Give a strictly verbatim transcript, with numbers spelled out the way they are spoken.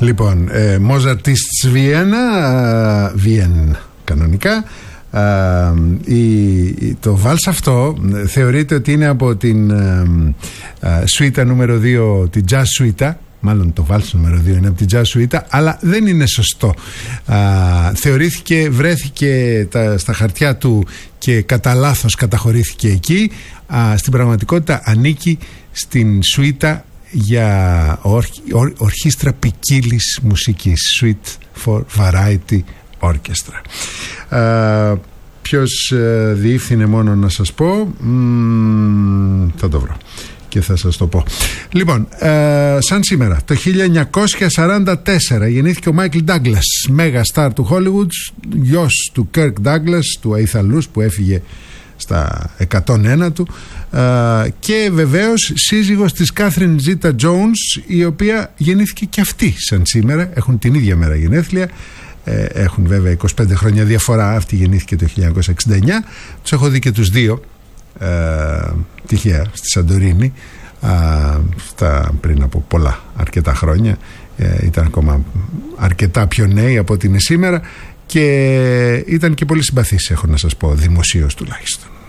Λοιπόν, ε, Mozartists Vienna, Βιέν κανονικά. Uh, η, το βάλς αυτό θεωρείται ότι είναι από την σουίτα uh, uh, νούμερο δύο, την jazz σουίτα. Μάλλον το βάλς νούμερο δύο είναι από την jazz σουίτα, αλλά δεν είναι σωστό. uh, Θεωρήθηκε, βρέθηκε τα, στα χαρτιά του και κατά λάθος καταχωρήθηκε εκεί. uh, Στην πραγματικότητα ανήκει στην σουίτα για ορ, ορ, ορχήστρα ποικίλης μουσικής, Suite for Variety Orchestra. Uh, ποιος uh, διεύθυνε, μόνο να σας πω, mm, θα το βρω και θα σας το πω. Λοιπόν, uh, σαν σήμερα το χίλια εννιακόσια σαράντα τέσσερα γεννήθηκε ο Μάικλ Ντάγκλας, μέγα στάρ του Hollywood, γιος του Κέρκ Ντάγκλας, του Αϊθαλούς που έφυγε στα εκατόν ένα του, uh, και βεβαίως σύζυγος της Κάθριν Ζίτα Τζόουνς, η οποία γεννήθηκε και αυτή σαν σήμερα, έχουν την ίδια μέρα γενέθλια. Ε, έχουν βέβαια είκοσι πέντε χρόνια διαφορά. Αυτή γεννήθηκε το χίλια εννιακόσια εξήντα εννιά. Τους έχω δει και τους δύο ε, τυχαία στη Σαντορίνη, ε, στα, πριν από πολλά αρκετά χρόνια. ε, Ήταν ακόμα αρκετά πιο νέοι από ό,τι είναι σήμερα και ήταν και πολύ συμπαθείς, έχω να σας πω, δημοσίως τουλάχιστον.